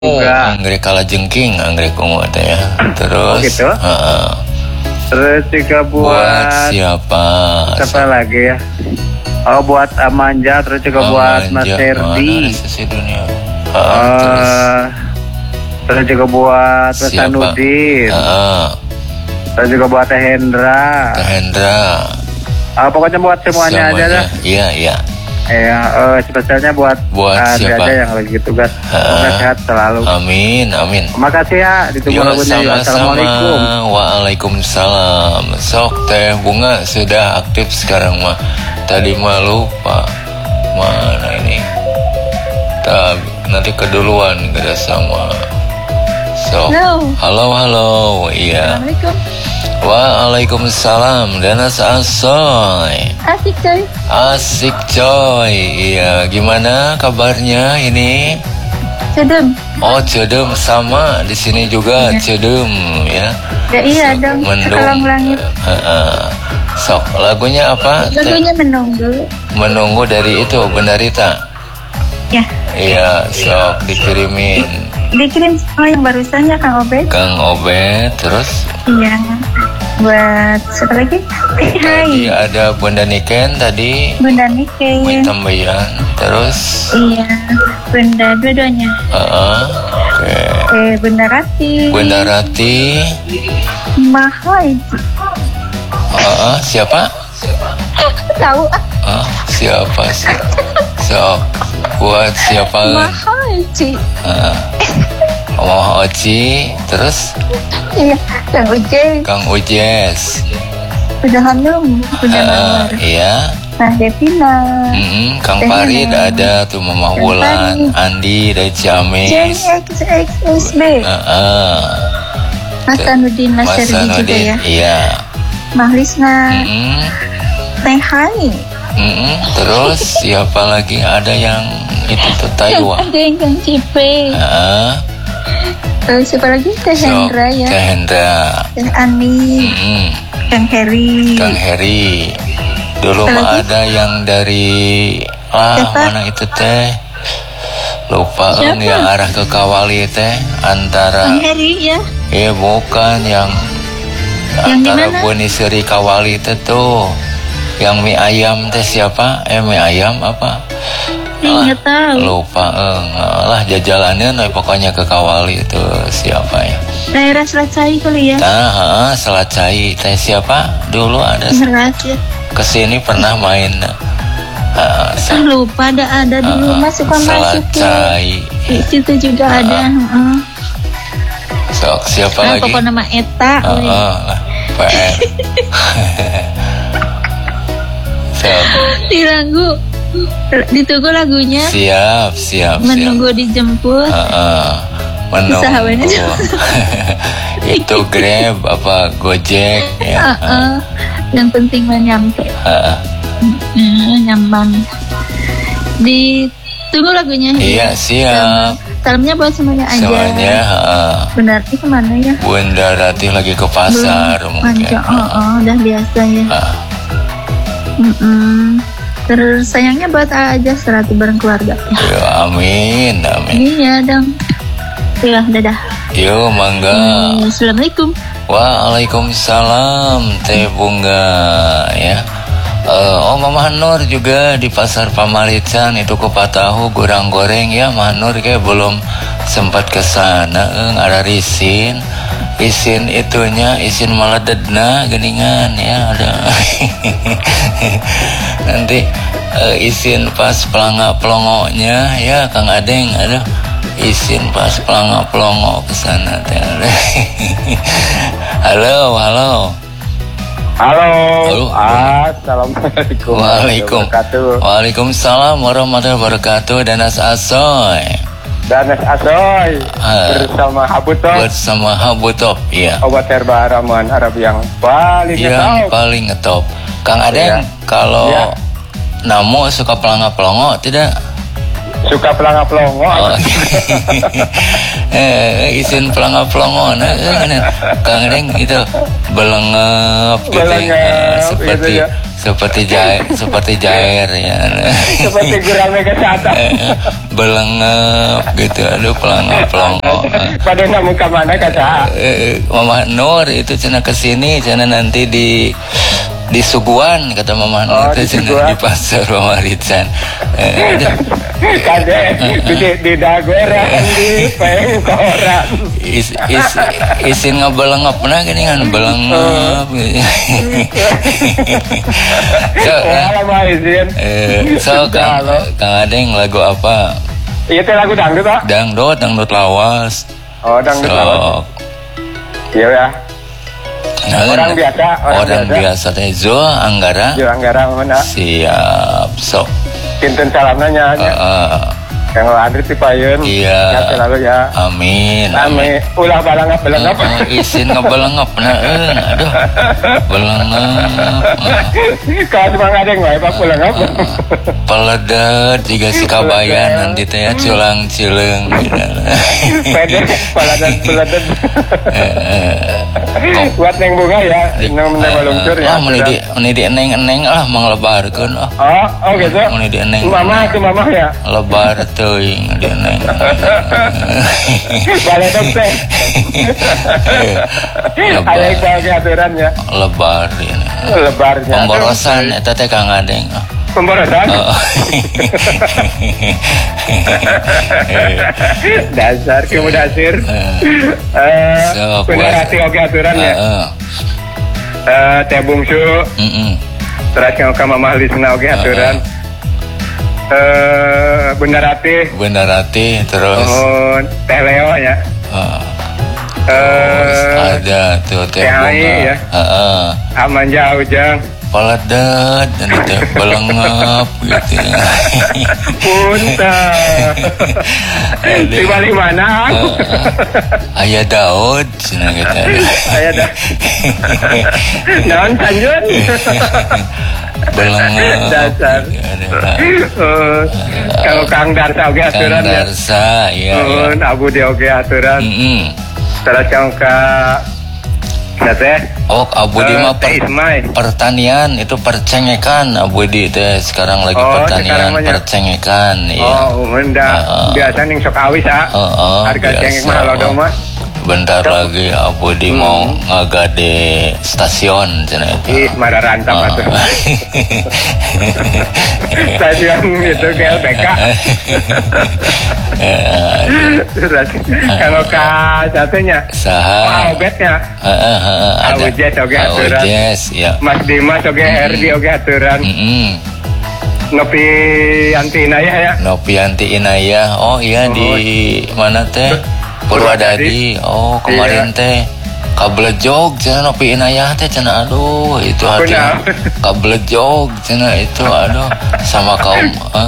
juga. Anggrek kalajengking, anggrek ungu teh ya. Terus gitu. Terus juga buat siapa? Siapa lagi ya? Oh, buat Amanja, terus juga buat Mas Serdi. Terus juga buat Mas Anudin. Terus juga buat Teh Hendra. Pokoknya buat semuanya aja dah. Iya. Spesialnya buat siapa aja yang lagi tugas. Semoga sehat selalu. Amin. Makasih ya, ditunggu lagunya. Assalamualaikum. Waalaikumsalam. Sok Teh Bunga sudah aktif sekarang mah. Tadi mah lupa. Mana ini? Nanti keduluan kita sama. Sok. Halo. Iya. Assalamualaikum. Waalaikumsalam. Danas Asoy. Asik coy. Iya, gimana kabarnya ini? Cedem. Oh, cedem sama di sini juga cedem ya. Ya iya dong. Sekelang langit. Sok, lagunya apa? Lagunya menunggu. Menunggu dari itu Bendarita. Ya. Iya, sok dikirimin. Dikirim yang barusan ya Kang Obed. Terus? Iya. Buat siapa lagi? Tadi ada Bunda Niken tadi. Bunda Niken. Tambahan. Terus? Iya. Bunda dua-duanya. Oke. Bunda Rati. Mahal. Siapa? Tahu. Siapa sih? Sok. Buat siapa? Mahal, Ci. Mama Oci, terus? Iya, Kang Ujes. Udah Hanum, udah Mawar. Iya. Nah, Devina. Kang Farid ada tuh, Mama Wulan, Andi dari Ciamis. JXXSB. Mas Anudin, Mas Serdi juga ya. Iya. Mahlisna. Teh Hai. Terus siapa lagi? Ada yang itu tuh Taiwan. Ada yang Kang Cipe. Siapa lagi? Teh Hendra ya. Teh Hendra. Teh Ani. Kang Heri. Dulu mah ada yang dari mana itu teh? Lupa yang arah ke Kawali teh antara. Kang Heri ya. Iya bukan yang antara Boni Seri Kawali teh tuh. Yang mie ayam teh siapa? Mie ayam apa? Nggak tahu. Lupa. Lah jajalannya pokoknya ke Kawali itu siapa ya? Daerah Selacai kali ya? Selacai. Teh siapa? Dulu ada. Ya. Kesini pernah main. Lupa ada di rumah suka masuk. Selacai. Di situ juga ada. Sok siapa lagi? Pokoknya nama Eta. PR. Ditunggu lagunya. Siap. Menunggu dijemput. Menunggu. Itu Grab apa Gojek ya. Yang penting mah nyampe. Nyaman. Ditunggu lagunya. Iya, siap. Salamnya buat semuanya aja. Semuanya. Bunda Rati kemana ya? Bunda Rati lagi ke pasar mungkin. Udah biasa ya. Terus sayangnya buat aja seratu bareng keluarga. Ya, amin. Iya dong. Ya, dadah. Yo, mangga. Assalamualaikum. Waalaikumsalam, Teh Bunga ya. Mama Nur juga di pasar Pamarican itu kupat tahu goreng ya. Mama Nur kayak belum sempat ke sana. Ada isin malededna geningan ya ada. Nanti isin pas pelongonya ya Kang Adeng ada isin pas pelongo ke sana teh. Halo. Assalamualaikum. Waalaikumsalam warahmatullahi wabarakatuh. Danas Asoy. Bersama Habutop ya. Obat herba ramuan Arab yang paling ngetop. Kang Adeng kalau Namo suka pelongo tidak? Suka pelongo. Isin pelongo. Kang Adeng itu belengep gitu ya. Seperti seperti jair ya. Seperti gurame kesehatan. Belengep gitu, aduh pelongok. Pada namu ke mana kata? Mama Nur itu cina kesini, cina nanti di Suguhan kata Mama Nur itu cina di pasar Pamarican. Kade di dagoran di pengkoran. Isin ngebelengep nah gini kan belengep. So Kang Adeng lagu apa? Iya teh lagu dangdut Pak. Dangdut lawas. Oh dangdut lawas. Iya ya. Orang biasa teh Jo Anggara mana? Siap sok. Kinten salamna nya. Kang Andri Tipayeun. Iya. Selalu ya. Amin. Ulah balangap. Isin ngebelengep nah aduh. Belengep. Kalau Mang Adeng wae Pak belengep. Peledet juga si kabayan nanti teh culang cileung. Pede peledet. Buat neng bunga ya, neng balungcur ya. Meni di eneng lah manglebarkeun. Oh gitu. Meni di eneng. Mama ya. Lebar teuing di eneng. Baledog teh. Aya ieu aturan ya. Lebar ini. Lebarnya. Pemborosan eta teh Kang Adeng. Pemborosan? Dasar kemudasir. Penarasi oke aturan ya. Teh bungsu. Terus yang ke Mama Lisna oke aturan. Bunda Rati terus. Teh Leo ya. Ada tuh teh bunga. Ya. Amanja Ujang. Peledet dan itu belengep gitu. Punten. Di mana? Aya Daud cenah gitu. Aya Daud. Naon Tanjun? Belengep. Dasar. Kalau Kang Darsa oge aturan ya. Darsa iya. Abu dia oge aturan. Terus yang ke Abu di mah pertanian itu percengekan Abu di teh sekarang lagi pertanian percengekan ya. Biasa ning sok awis harga cengek mah lodo mah. Bentar lagi Abu di mau ngagade stasiun cenah itu. Mararantap atuh. Stasiun itu GLBK. Kalau ka satunya obetnya. Awujes oge aturan. Ya. Mas Dimas oge Herdi oge aturan. Nopi Anti Inayah ya. Nopi Anti Inayah. Oh iya di mana teh? Purwadadi. Oh kemarin teh kablejog cenah Nopi Inayah teh cenah aduh itu hati kablejog cenah itu aduh sama kaum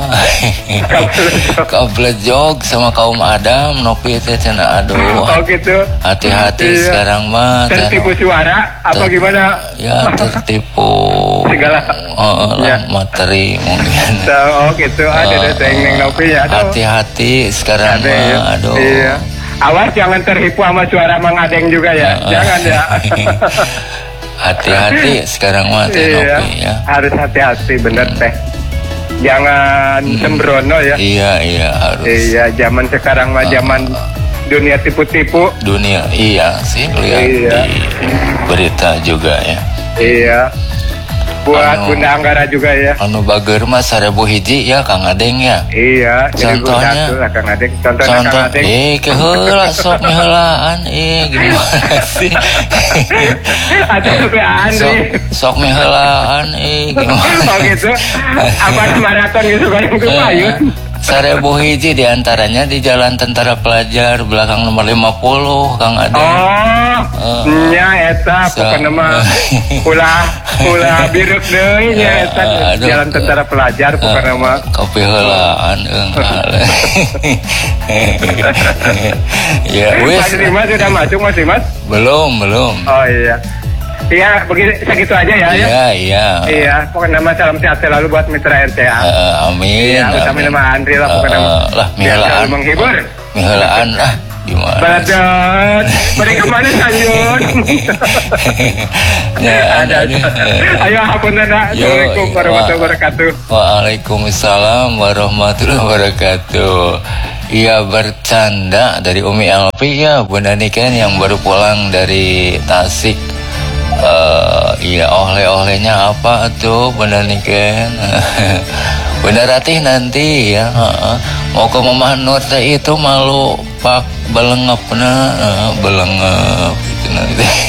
kablejog sama kaum Adam Nopi teh cenah aduh. Oh gitu. Hati-hati sekarang mah tertipu suara apa gimana? Ya tertipu segala materi mungkin. Oh gitu ada teng Nopi ya. Hati-hati sekarang mah aduh. Iya. Awas jangan terhipu sama suara Mang Adeng juga ya. Jangan ya. Hati-hati sekarang mah teh Nopi ya. Harus hati-hati bener teh. Jangan sembrono ya. Iya harus. Iya zaman sekarang mah zaman dunia tipu-tipu. Dunia iya sih lihat di berita juga ya. Iya. Buat Bunda Anggara juga ya. Anu bager mah 1000 hiji ya Kang Adeng ya. Iya. Contohnya Kang Adeng. Contohnya Kang Adeng. Keheula sok miheulaan gimana sih? Atuh ke Andri. Sok miheulaan gimana? Oh gitu. Apa maraton gitu kan yang kepayun. 1000 hiji diantaranya di Jalan Tentara Pelajar belakang nomor 50 Kang Adeng. Nya eta pokoknya mah ulah biruk deui nya eta Jalan Tentara Pelajar pokoknya mah. Kopi heulaan Ya wis. Mas Dimas sudah masuk Mas Dimas? Belum. Oh iya. Iya, begini segitu aja ya. Iya, pokoknya nama salam sehat selalu buat mitra RCA. Amin. Iya, utama nama Andri lah pokoknya. Lah, miheulaan. Menghibur. Miheulaan Gimana? Badot. Beri kemana Sayun? Ya, ada. Ayo hapunten. Assalamualaikum warahmatullahi wabarakatuh. Waalaikumsalam warahmatullahi wabarakatuh. Iya, bercanda dari Umi Elvi ya, Bunda Niken yang baru pulang dari Tasik. Iya, oleh-olehnya apa tuh Bunda Niken? Bunda Ratih nanti ya, mau ke Mamah Nur teh itu malu pak belengep belengep gitu nanti.